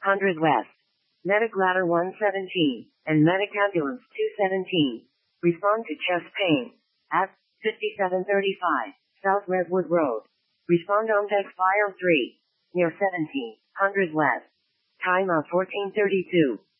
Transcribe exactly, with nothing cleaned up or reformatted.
hundred West. Medic Ladder one seventeen and Medic Ambulance two seventeen. Respond to chest pain at fifty-seven thirty-five South Redwood Road. Respond on deck file three near seventeen hundred West. Time of fourteen thirty-two.